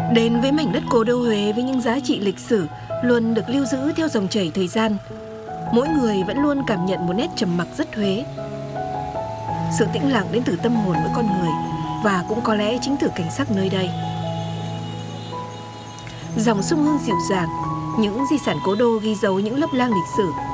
Đến với mảnh đất cố đô Huế với những giá trị lịch sử luôn được lưu giữ theo dòng chảy thời gian, mỗi người vẫn luôn cảm nhận một nét trầm mặc rất Huế. Sự tĩnh lặng đến từ tâm hồn mỗi con người và cũng có lẽ chính từ cảnh sắc nơi đây. Dòng sông Hương dịu dàng, những di sản cố đô ghi dấu những lớp lang lịch sử